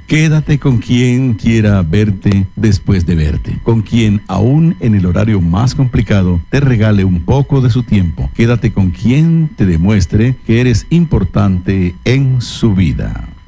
Quédate con quien quiera verte después de verte, con quien aún en el horario más complicado te regale un poco de su tiempo. Quédate con quien te demuestre que eres importante en su vida.